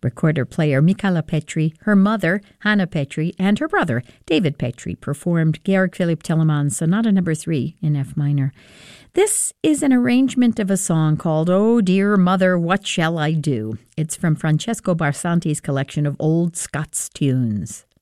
Recorder-player Michala Petri, her mother, Hannah Petri, and her brother, David Petri, performed Georg Philipp Telemann's Sonata No. 3 in F minor. This is an arrangement of a song called "Oh Dear Mother, What Shall I Do?" It's from Francesco Barsanti's collection of old Scots tunes.